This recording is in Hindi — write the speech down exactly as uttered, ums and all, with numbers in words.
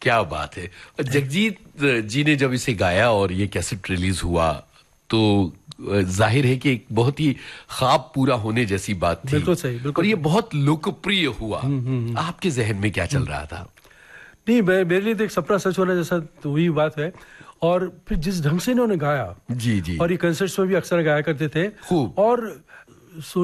क्या बात है। जगजीत जी ने जब इसे गाया और ये कैसेट रिलीज हुआ तो जाहिर है कि एक बहुत ही ख्वाब पूरा होने जैसी बात थी। बिल्कुल सही, बिल्कुल और ये सही। बहुत लोकप्रिय हुआ। आपके जहन में क्या चल रहा था? नहीं, मेरे लिए तो एक सपना सच होना जैसा तो वही बात है। और फिर जिस ढंग से इन्होंने गाया, जी जी, और ये कंसर्ट्स में भी अक्सर गाया करते थे। खूब। और